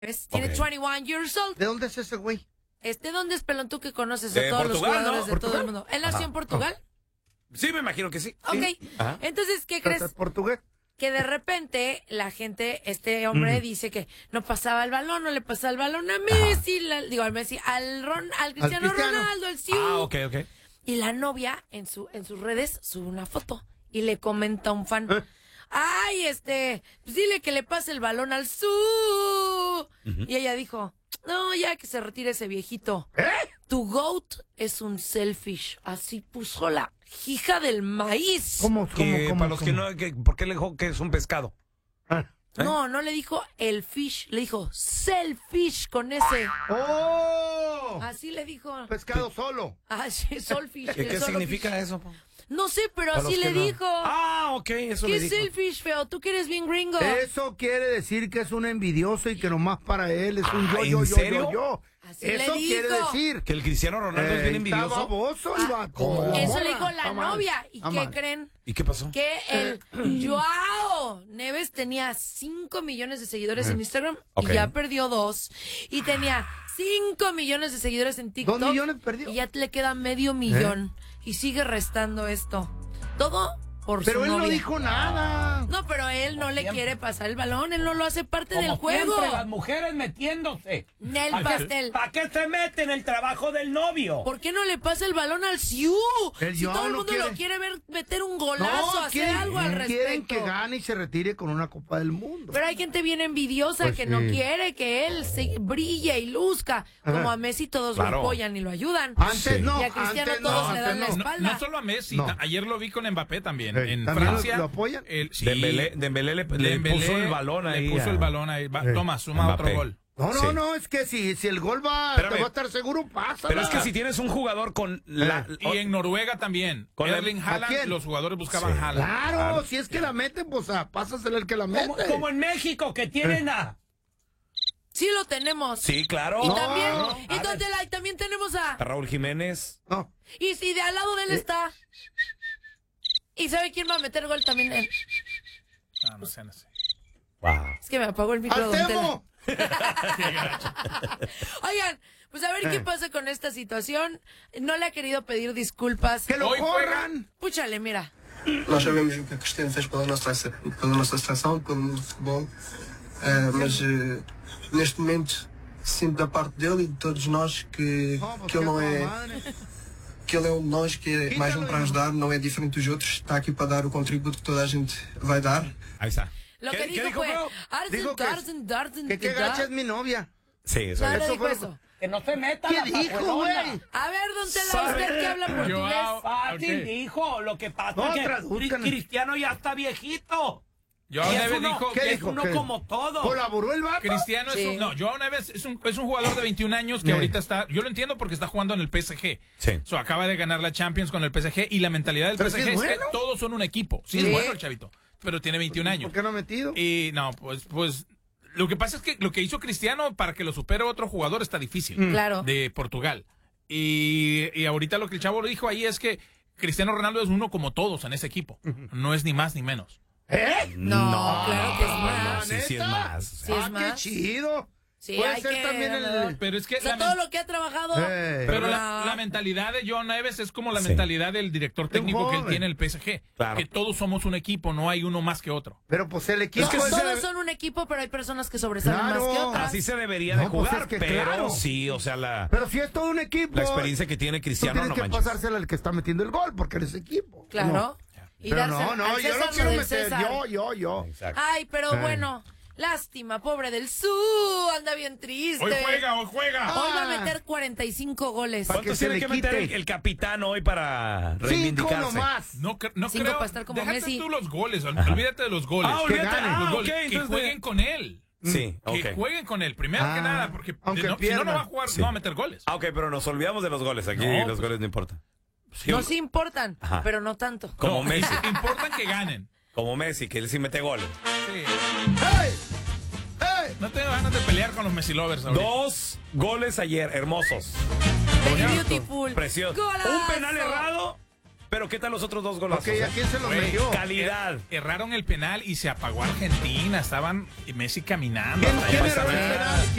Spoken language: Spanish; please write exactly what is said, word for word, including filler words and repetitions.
Tiene okay. veintiuno years old. ¿De dónde es ese güey? Este, ¿dónde es, pelón? Tú que conoces de a todos Portugal, los jugadores ¿no? de ¿Portugal? todo el mundo. ¿Él nació Ajá. en Portugal? Sí, me imagino que sí. Ok. Sí. Ajá. Entonces, ¿qué crees? ¿Es portugués? Que de repente la gente, este hombre mm. dice que no pasaba el balón, no le pasaba el balón a Messi, la, digo al Messi, al, Ron, al, Cristiano, al Cristiano Ronaldo, al Siu. Ah, ok, ok. Y la novia en su en sus redes sube una foto y le comenta a un fan, ¿Eh? Ay, este, pues dile que le pase el balón al Su. Uh-huh. Y ella dijo, no, ya que se retire ese viejito. ¿Eh? Tu GOAT es un selfish. Así puso la hija del maíz. ¿Cómo? ¿Cómo? Que, ¿Cómo? para los ¿Cómo? que no, que, ¿por qué le dijo que es un pescado? Ah. ¿Eh? No, no le dijo el fish, le dijo selfish con ese. ¡Oh! Así le dijo. Pescado solo. Ah, sí, solfish. ¿Qué, qué significa fish. eso? No sé, pero Para así le no. dijo. Ah, ok, eso ¿Qué le es dijo. selfish, feo? Tú que eres bien gringo. Eso quiere decir que es un envidioso y que nomás para él es un Ah, yo, ¿en yo, yo, serio? yo, yo. Así Eso le quiere dijo. decir Que el Cristiano Ronaldo eh, es bien envidioso. Está baboso el Ah, vato. eso Morra. le dijo la Está mal. novia. ¿Y Está qué mal. creen? ¿Y qué pasó? Que el Joao Neves tenía cinco millones de seguidores en Instagram Ok. y ya perdió dos. Y tenía cinco millones de seguidores en TikTok. ¿Dos millones perdió? Y ya le queda medio millón. Y sigue restando esto. Todo por Pero su él novia. no dijo nada. No, pero él no le quiere pasar el balón. Él no lo hace parte Como del juego. siempre, las mujeres metiéndose. Nel ¿Para pastel. qué, ¿Para qué se mete en el trabajo del novio? ¿Por qué no le pasa el balón al Siu? El Si Joao todo el no mundo quiere. lo quiere ver meter un golazo, hacer quieren, algo al respecto. quieren que gane y se retire con una Copa del Mundo. Pero hay gente bien envidiosa Pues que sí. no quiere que él se brille y luzca. Como Ajá. a Messi todos Claro. lo apoyan y lo ayudan. Antes Sí. no, Y a Cristiano antes todos no, le antes dan la no. espalda. No, no solo a Messi, No. ta- ayer lo vi con Mbappé también. Ey, en ¿también lo- Francia. lo apoyan? el- sí, Dembélé, Dembélé le, le Dembélé puso el balón ahí. Le puso a- el balón ahí. Va, Ey. toma, suma Mbappé. otro gol. No, no, Sí. no, es que si, si el gol va, Espérame. te va a estar seguro, pasa. Pero es que si tienes un jugador con la... Y en Noruega también. Con el- Erling ¿a Haaland, quién? los jugadores buscaban Sí. Haaland. Claro, Claro. si es que la meten, pues ah, pásasela el que la mete. Como, como en México, que tienen a... Sí lo tenemos. Sí, claro. Y No, también, no, y donde la- y también tenemos a... A Raúl Jiménez. No. Y si de al lado de él está... ¿Y sabe quién va a meter gol también? Él. No, no sé, no sé. Wow. Es que me apagó el micro. ¡Al don Temo! Tela. Oigan, pues a ver qué Eh. pasa con esta situación. No le ha querido pedir disculpas. ¡Que lo Hoy corran! Púchale, mira. Nós sabemos o que a Cristiano fez pela nossa, pela nossa seleção, pelo mundo do futebol, eh, mas eh, neste momento sinto da parte dele e de todos nós que, Oh, pues que ele qué não é madre. que ele é um de nós, que é mais um para ajudar, não é diferente dos outros, está aqui para dar o contributo que toda a gente vai dar. Ahí está. Lo ¿Qué- que qué dijo, dijo, fue... Feo? Arsen, Dijo que- Darsen, Darsen, Que qué da- gacha es mi novia. Sí, eso No, es. no Eso dijo fue- eso. Que no se meta ¿Qué la dijo, pajuelona. güey? A ver, don Tela, usted que habla portugués. Joao, Fácil, ok. dijo. Lo que pasa No, es que traduzcan. Cri- Cristiano ya está viejito. Joao Y es Neves uno, dijo ¿Qué es que dijo? uno ¿Qué? como todo. ¿Colaboró el vato? Cristiano Sí. es un, no, Joao Neves es un, es un jugador de veintiún años que Sí. ahorita está, yo lo entiendo porque está jugando en el P S G. Sí. So, acaba de ganar la Champions con el P S G y la mentalidad del Pero P S G sí es es, bueno. que todos son un equipo. Sí, Sí. es bueno el chavito, pero tiene veintiún años. ¿Por qué no ha metido? Y no, pues, pues lo que pasa es que lo que hizo Cristiano para que lo supere otro jugador está difícil. Claro. De Portugal. Y, y ahorita lo que el chavo dijo ahí es que Cristiano Ronaldo es uno como todos en ese equipo. No es ni más ni menos. ¿Eh? No, claro que es no, más. sí, sí es ¿Neta? más. Sí, es ah, más. qué chido. Sí, Puede hay ser que- también el... Pero es que O sea, la todo men- lo que ha trabajado... Eh, Pero No. la, la mentalidad de Joao Neves es como la Sí. mentalidad del director técnico que él joven. tiene en el P S G. Claro. Que todos somos un equipo, no hay uno más que otro. pero pues el equipo... No, que sí se todos debe- son un equipo, pero hay personas que sobresalen Claro. más que otras. Así se debería No, de pues jugar, es que pero claro. sí, o sea, la, Pero si es todo un equipo... la experiencia que tiene Tú Cristiano, tienes no que manches. pasársela al que está metiendo el gol, porque eres equipo. Claro. No. Y Pero darse no, no, al yo César lo lo quiero del meter. César. Yo, yo, yo. Exacto. Ay, pero Eh. bueno, lástima, pobre del Su, anda bien triste. Hoy juega, hoy juega. Hoy va a Ah. meter cuarenta y cinco goles. Pa' ¿Cuántos que se tiene le que meter el, quite. el capitán hoy para Cinco reivindicarse? nomás. No, cre- no Cinco creo. para estar como déjate Messi. tú los goles, ol- olvídate de los goles. Ah, que, olvídate. ganen. Ah, los ok, goles, que entonces- jueguen con él. Sí, Que ok. jueguen con él, primero Ah, que nada, porque aunque de no- si no, pierdan. no va a jugar, Sí. no va a meter goles. Ah, ok, pero nos olvidamos de los goles. Aquí No, los pues- goles no importan. Sí, No sí importan, Ajá. pero no tanto. Como no, Messi. Importan que ganen. Como Messi, que él sí mete goles. Sí. ¡Hey! ¡Hey! No tengo ganas de pelear con los Messi lovers ahorita. Dos goles ayer, hermosos. Very beautiful. Precioso. Golazo. Un penal errado Pero ¿qué tal los otros dos Ok, golazos? ¿a eh? quién se los Güey, metió? Calidad. Erraron el penal y se apagó Argentina. Estaban Messi caminando. ¿Quién, hasta quién allá. erró el penal?